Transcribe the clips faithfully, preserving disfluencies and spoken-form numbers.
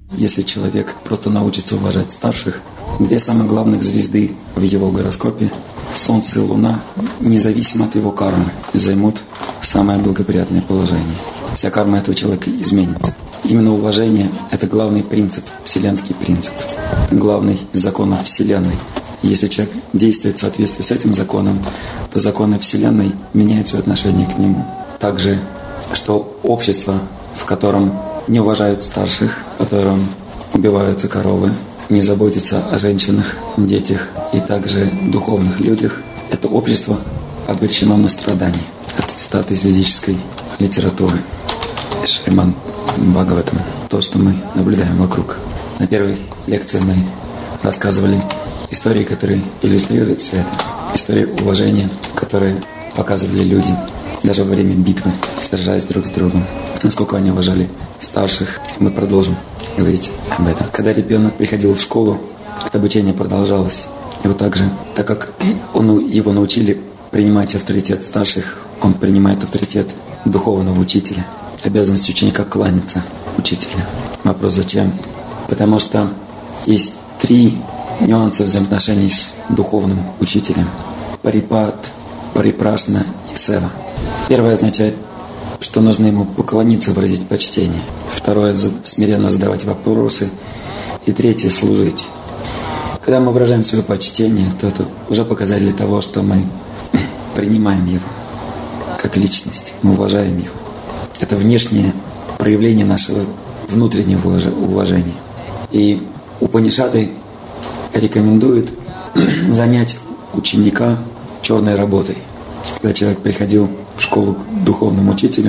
Если человек просто научится уважать старших, две самых главных звезды в его гороскопе, Солнце и Луна, независимо от его кармы, займут самое благоприятное положение. Вся карма этого человека изменится. Именно уважение – это главный принцип, вселенский принцип, главный из законов Вселенной. Если человек действует в соответствии с этим законом, то законы Вселенной меняют свое отношение к нему. Также, что общество, в котором не уважают старших, в котором убиваются коровы, не заботятся о женщинах, детях и также духовных людях, это общество обречено на страдания. Это цитата из ведической литературы. Шримад Бхагаватам. То, что мы наблюдаем вокруг. На первой лекции мы рассказывали истории, которые иллюстрируют все это. Истории уважения, которые показывали люди даже во время битвы, сражаясь друг с другом. Насколько они уважали старших. Мы продолжим говорить об этом. Когда ребенок приходил в школу, это обучение продолжалось. И вот так же, так как он, его научили принимать авторитет старших, он принимает авторитет духовного учителя. Обязанность ученика кланяться учителю. Вопрос зачем? Потому что есть три нюанса взаимоотношений с духовным учителем. Парипат, парипрашна и сева. Первое означает, что нужно ему поклониться, выразить почтение. Второе – смиренно задавать вопросы. И третье – служить. Когда мы выражаем свое почтение, то это уже показатель того, что мы принимаем его как личность, мы уважаем его. Это внешнее проявление нашего внутреннего уважения. И Упанишады рекомендуют занять ученика черной работой. Когда человек приходил в школу к духовному учителю,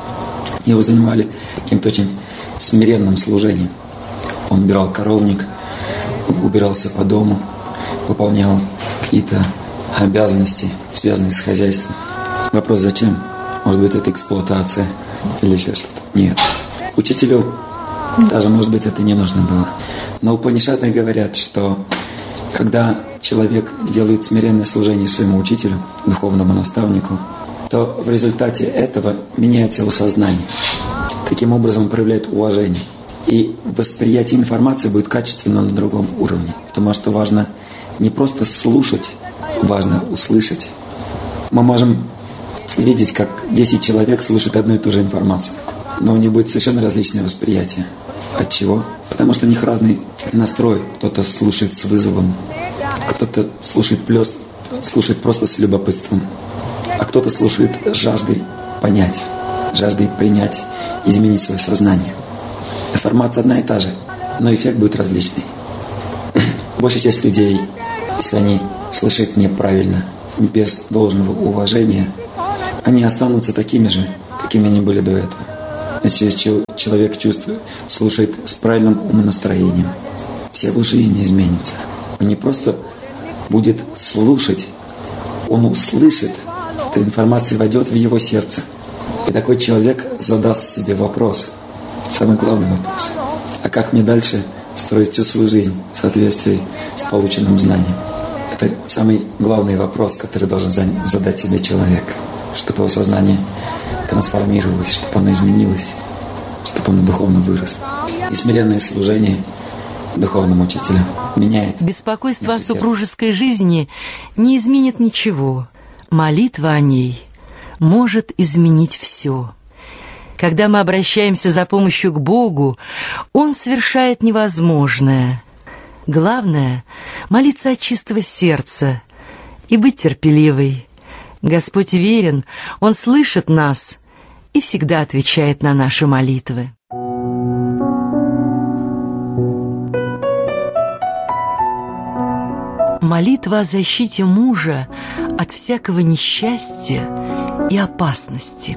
его занимали каким-то очень смиренным служением. Он убирал коровник, убирался по дому, выполнял какие-то обязанности, связанные с хозяйством. Вопрос зачем? Может быть, это эксплуатация или еще что-то. Нет. Учителю даже, может быть, это не нужно было. Но Упанишады говорят, что когда человек делает смиренное служение своему учителю, духовному наставнику, то в результате этого меняется его сознание. Таким образом он проявляет уважение. И восприятие информации будет качественно на другом уровне. Потому что важно не просто слушать, важно услышать. Мы можем видеть, как десять человек слушают одну и ту же информацию. Но у них будет совершенно различное восприятие. От чего? Потому что у них разный настрой. Кто-то слушает с вызовом, кто-то слушает, плёс, слушает просто с любопытством, а кто-то слушает с жаждой понять, жаждой принять, изменить свое сознание. Информация одна и та же, но эффект будет различный. Большая часть людей, если они слышат неправильно, без должного уважения, они останутся такими же, какими они были до этого. Если человек чувствует, слушает с правильным умонастроением, вся его жизнь изменится. Он не просто будет слушать, он услышит, эта информация войдет в его сердце. И такой человек задаст себе вопрос, самый главный вопрос: а как мне дальше строить всю свою жизнь в соответствии с полученным знанием? Это самый главный вопрос, который должен задать себе человек, чтобы его сознание трансформировалось, чтобы оно изменилось, чтобы оно духовно вырос. И смиренное служение духовному учителю меняет. Беспокойство о супружеской жизни не изменит ничего. Молитва о ней может изменить все. Когда мы обращаемся за помощью к Богу, Он совершает невозможное. Главное — молиться от чистого сердца и быть терпеливой. Господь верен, Он слышит нас и всегда отвечает на наши молитвы. Молитва о защите мужа от всякого несчастья и опасности.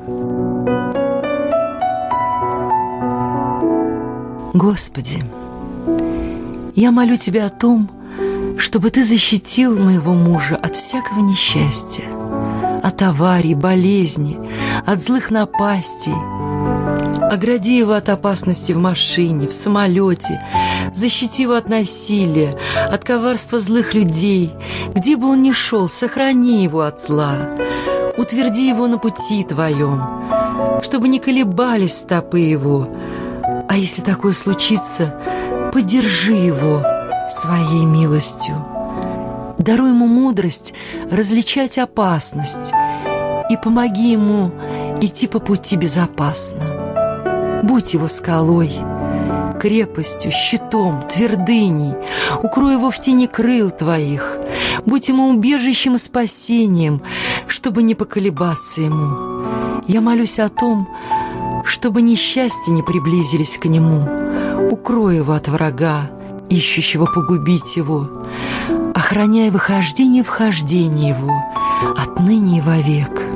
Господи, я молю Тебя о том, чтобы Ты защитил моего мужа от всякого несчастья, от аварий, болезней, от злых напастей. Огради его от опасности в машине, в самолете, защити его от насилия, от коварства злых людей. Где бы он ни шел, сохрани его от зла. Утверди его на пути Твоем, чтобы не колебались стопы его, А если такое случится, поддержи его своей милостью. Даруй ему мудрость различать опасность и помоги ему идти по пути безопасно. Будь его скалой, крепостью, щитом, твердыней. Укрой его в тени крыл твоих. Будь ему убежищем и спасением, чтобы не поколебаться ему. Я молюсь о том, чтобы несчастья не приблизились к нему. Укрой его от врага, ищущего погубить его, охраняя выхождение и вхождение его отныне и вовек.